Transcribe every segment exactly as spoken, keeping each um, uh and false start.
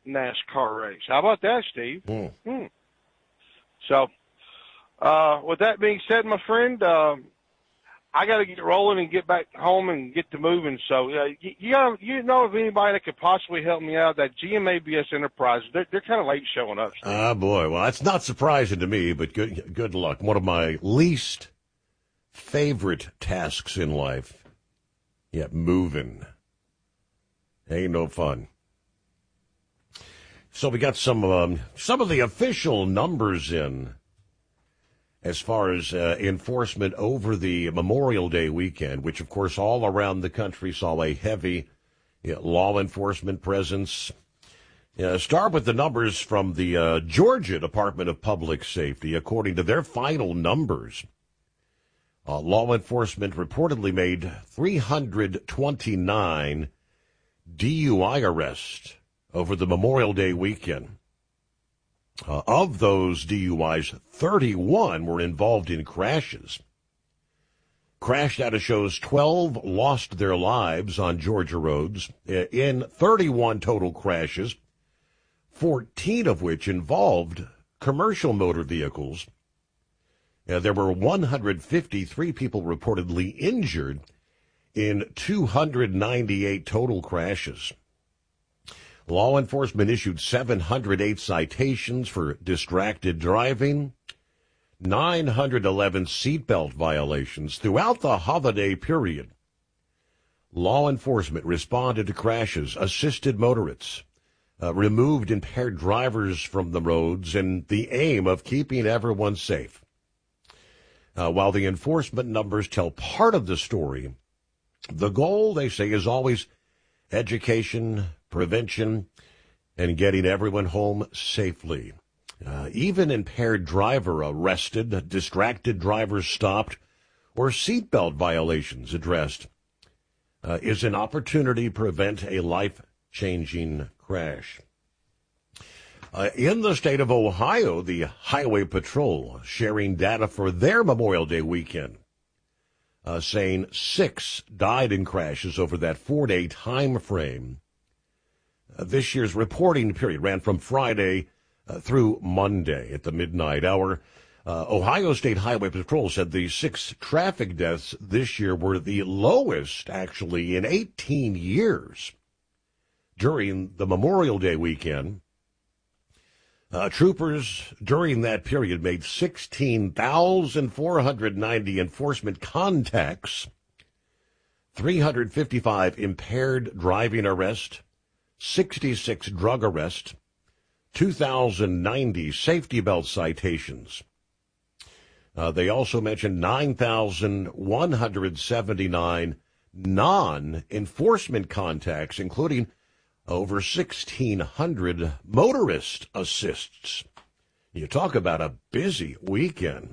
NASCAR race. How about that, Steve? Mm. Hmm. So, uh, with that being said, my friend, um, I got to get rolling and get back home and get to moving. So, uh, you, you, gotta, you know of anybody that could possibly help me out? That G M A B S Enterprise, they're, they're kind of late showing up. Ah, boy. Well, that's not surprising to me, but good, good luck. One of my least favorite tasks in life. Yeah, moving. Ain't no fun. So we got some um, some of the official numbers in as far as uh, enforcement over the Memorial Day weekend, which, of course, all around the country saw a heavy you know, law enforcement presence. Uh, start with the numbers from the uh, Georgia Department of Public Safety. According to their final numbers, uh, law enforcement reportedly made three hundred twenty-nine D U I arrests over the Memorial Day weekend. Uh, of those D U Is, thirty-one were involved in crashes. Crash data shows twelve lost their lives on Georgia roads. In thirty-one total crashes, fourteen of which involved commercial motor vehicles. Uh, there were one hundred fifty-three people reportedly injured in two hundred ninety-eight total crashes. Law enforcement issued seven hundred eight citations for distracted driving, nine hundred eleven seatbelt violations throughout the holiday period. Law enforcement responded to crashes, assisted motorists, uh, removed impaired drivers from the roads in the aim of keeping everyone safe. Uh, while the enforcement numbers tell part of the story, the goal, they say, is always education, prevention, and getting everyone home safely. Uh, even impaired driver arrested, distracted drivers stopped, or seatbelt violations addressed uh, is an opportunity to prevent a life-changing crash. Uh, in the state of Ohio, the Highway Patrol sharing data for their Memorial Day weekend, uh, saying six died in crashes over that four-day time frame. Uh, this year's reporting period ran from Friday uh, through Monday at the midnight hour. Uh, Ohio State Highway Patrol said the six traffic deaths this year were the lowest, actually, in eighteen years. During the Memorial Day weekend, uh, troopers during that period made sixteen thousand four hundred ninety enforcement contacts, three hundred fifty-five impaired driving arrests, sixty-six drug arrests, two thousand ninety safety belt citations. Uh, they also mentioned nine thousand one hundred seventy-nine non-enforcement contacts, including over sixteen hundred motorist assists. You talk about a busy weekend.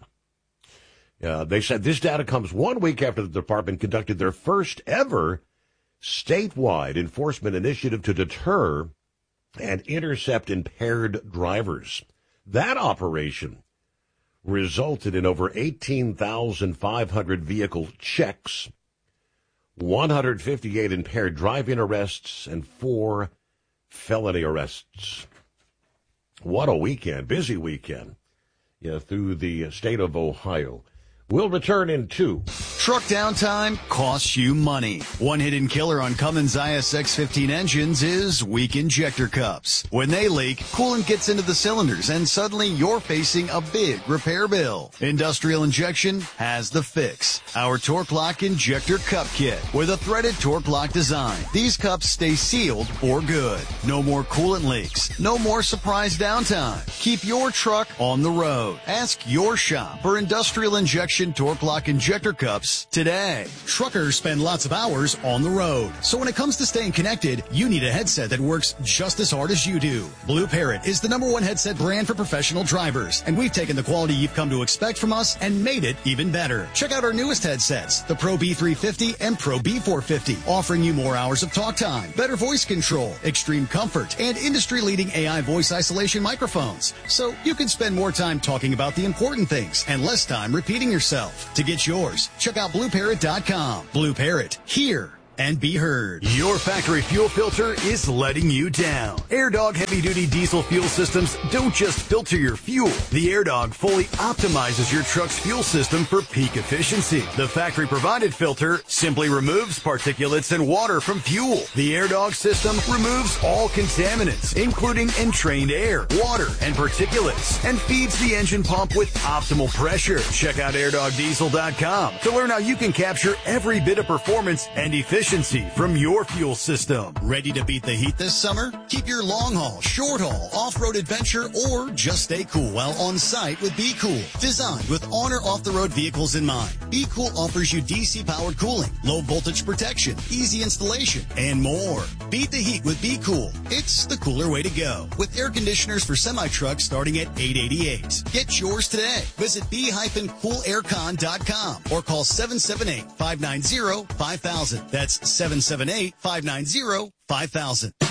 Uh, they said this data comes one week after the department conducted their first ever statewide enforcement initiative to deter and intercept impaired drivers. That operation resulted in over eighteen thousand five hundred vehicle checks, one hundred fifty-eight impaired driving arrests, and four felony arrests. What a weekend, busy weekend, yeah, through the state of Ohio. We'll return in two. Truck downtime costs you money. One hidden killer on Cummins I S X fifteen engines is weak injector cups. When they leak, coolant gets into the cylinders and suddenly you're facing a big repair bill. Industrial Injection has the fix. Our Torque Lock Injector Cup Kit with a threaded Torque Lock design. These cups stay sealed for good. No more coolant leaks. No more surprise downtime. Keep your truck on the road. Ask your shop for Industrial Injection Torque Lock Injector Cups today. Truckers spend lots of hours on the road. So when it comes to staying connected, you need a headset that works just as hard as you do. Blue Parrot is the number one headset brand for professional drivers, and we've taken the quality you've come to expect from us and made it even better. Check out our newest headsets, the Pro B three fifty and Pro B four fifty, offering you more hours of talk time, better voice control, extreme comfort, and industry-leading A I voice isolation microphones. So you can spend more time talking about the important things and less time repeating yourself. To get yours, check out blue parrot dot com. Blue Parrot, here and be heard. Your factory fuel filter is letting you down. AirDog heavy-duty diesel fuel systems don't just filter your fuel. The AirDog fully optimizes your truck's fuel system for peak efficiency. The factory-provided filter simply removes particulates and water from fuel. The AirDog system removes all contaminants, including entrained air, water, and particulates, and feeds the engine pump with optimal pressure. Check out air dog diesel dot com to learn how you can capture every bit of performance and efficiency from your fuel system. Ready to beat the heat this summer? Keep your long haul, short haul, off-road adventure, or just stay cool while on site with Be Cool. Designed with on or off-the-road vehicles in mind, Be Cool offers you D C-powered cooling, low voltage protection, easy installation, and more. Beat the heat with Be Cool. It's the cooler way to go. With air conditioners for semi-trucks starting at eight hundred eighty-eight dollars. Get yours today. Visit be cool aircon dot com or call seven seven eight, five nine zero, five thousand. That's seven seven eight, five nine zero, five thousand.